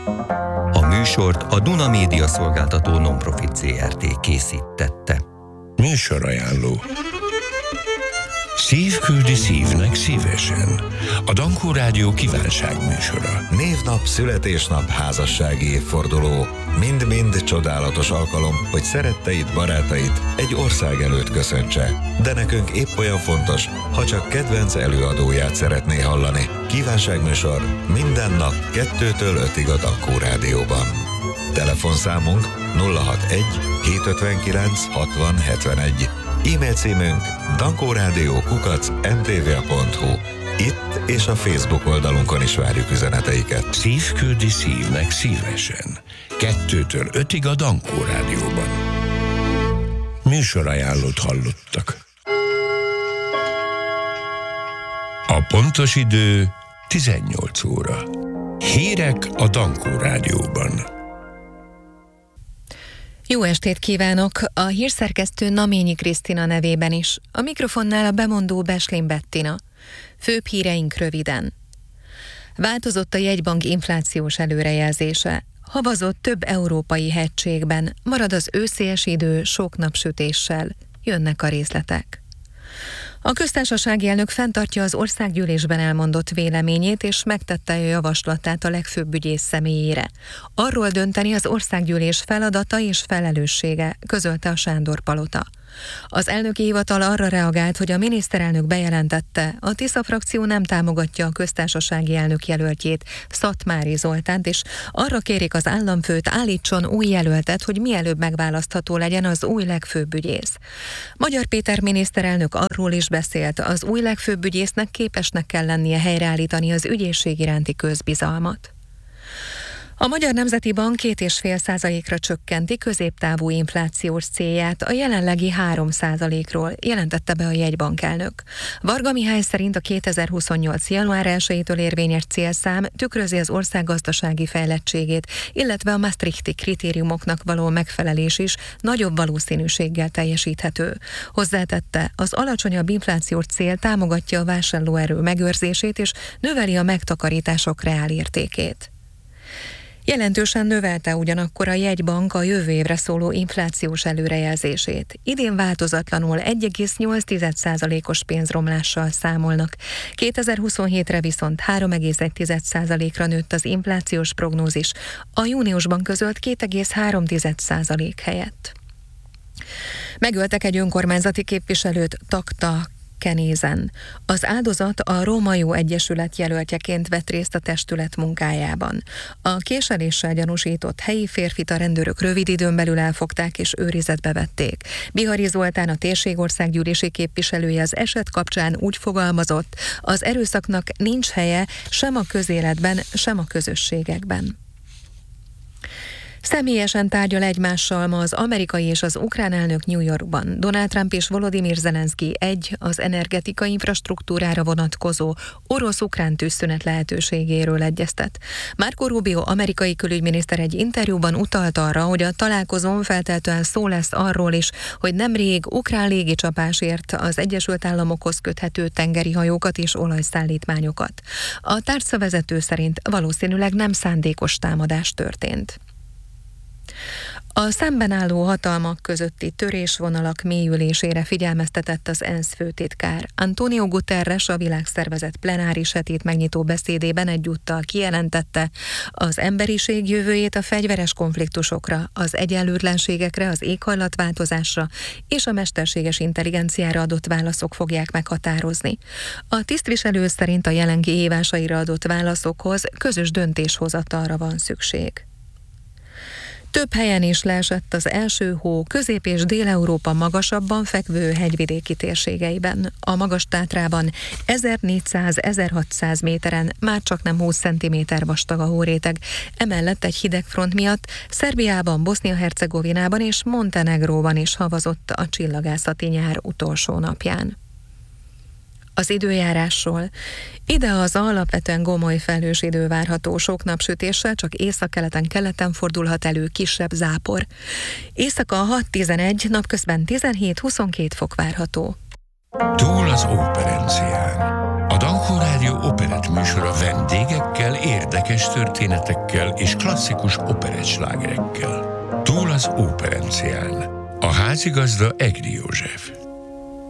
A műsort a Duna Média Szolgáltató Non-Profit Zrt. készítette. Műsorajánló. Szív küldi szívnek szívesen. A Dankó Rádió kívánságműsora. Névnap, születésnap, házassági évforduló. Mind-mind csodálatos alkalom, hogy szeretteid, barátait egy ország előtt köszöntse. De nekünk épp olyan fontos, ha csak kedvenc előadóját szeretné hallani. Kívánságműsor minden nap 2-től 5-ig a Dankó Rádióban. Telefonszámunk 061 759 60 71. E-mail címünk dankoradio@mtva.hu. Itt és a Facebook oldalunkon is várjuk üzeneteiket. Szív küldi szívnek szívesen. 2-től 5-ig a Dankó Rádióban. Műsorajánlót hallottak. A pontos idő 18 óra. Hírek a Dankó Rádióban. Jó estét kívánok! A hírszerkesztő Naményi Krisztina nevében is. A mikrofonnál a bemondó Beslin Bettina. Főbb híreink röviden. Változott a jegybank inflációs előrejelzése. Havazott több európai hegységben. Marad az őszies idő sok napsütéssel. Jönnek a részletek. A köztársasági elnök fenntartja az országgyűlésben elmondott véleményét, és megtette a javaslatát a legfőbb ügyész személyére. Arról dönteni az országgyűlés feladata és felelőssége, közölte a Sándor-palota. Az elnöki hivatal arra reagált, hogy a miniszterelnök bejelentette, a Tisza frakció nem támogatja a köztársasági elnök jelöltjét, Szatmári Zoltánt, és arra kérik az államfőt, állítson új jelöltet, hogy mielőbb megválasztható legyen az új legfőbb ügyész. Magyar Péter miniszterelnök arról is beszélt, az új legfőbb ügyésznek képesnek kell lennie helyreállítani az ügyészség iránti közbizalmat. A Magyar Nemzeti Bank 2,5%-ra csökkenti középtávú inflációs célját a jelenlegi 3%-ról, jelentette be a jegybank elnök. Varga Mihály szerint a 2028. január 1-től érvényes célszám tükrözi az ország gazdasági fejlettségét, illetve a maastrichti kritériumoknak való megfelelés is nagyobb valószínűséggel teljesíthető. Hozzátette, az alacsonyabb inflációs cél támogatja a vásárlóerő megőrzését és növeli a megtakarítások reálértékét. Jelentősen növelte ugyanakkor a jegybank a jövő évre szóló inflációs előrejelzését. Idén változatlanul 1,8%-os pénzromlással számolnak. 2027-re viszont 3,1%-ra nőtt az inflációs prognózis, a júniusban közölt 2,3% helyett. Megöltek egy önkormányzati képviselőt Takta Kenézen. Az áldozat a Róma Jó Egyesület jelöltjeként vett részt a testület munkájában. A késeléssel gyanúsított helyi férfit a rendőrök rövid időn belül elfogták és őrizetbe vették. Bihari Zoltán, a térségországgyűlési képviselője az eset kapcsán úgy fogalmazott, az erőszaknak nincs helye sem a közéletben, sem a közösségekben. Személyesen tárgyal egymással ma az amerikai és az ukrán elnök New Yorkban. Donald Trump és Volodymyr Zelenszky az energetikai infrastruktúrára vonatkozó orosz-ukrán tűzszünet lehetőségéről egyeztet. Marco Rubio amerikai külügyminiszter egy interjúban utalt arra, hogy a találkozón feltétlenül szó lesz arról is, hogy nemrég ukrán légicsapásért az Egyesült Államokhoz köthető tengeri hajókat és olajszállítmányokat. A tárcavezető szerint valószínűleg nem szándékos támadás történt. A szemben álló hatalmak közötti törésvonalak mélyülésére figyelmeztetett az ENSZ főtitkár. Antonio Guterres a világszervezet plenáris hetét megnyitó beszédében egyúttal kijelentette, az emberiség jövőjét a fegyveres konfliktusokra, az egyenlőtlenségekre, az éghajlatváltozásra és a mesterséges intelligenciára adott válaszok fogják meghatározni. A tisztviselő szerint a jelen kihívásaira adott válaszokhoz közös döntéshozatalra van szükség. Több helyen is leesett az első hó Közép- és Dél-Európa magasabban fekvő hegyvidéki térségeiben. A Magas-Tátrában 1400-1600 méteren már csak nem 20 cm vastag a hóréteg. Emellett egy hideg front miatt Szerbiában, Bosznia-Hercegovinában és Montenegróban is havazott a csillagászati nyár utolsó napján. Az időjárásról. Ide az alapvetően gomoly felhős idő várható, sok napsütéssel, csak északkeleten-keleten fordulhat elő kisebb zápor. Éjszaka 6-11, napközben 17-22 fok várható. Túl az óperencián. A Dankó Rádió operett műsora vendégekkel, érdekes történetekkel és klasszikus operettslágerekkel. Túl az Óperencián. A házigazda Egri József.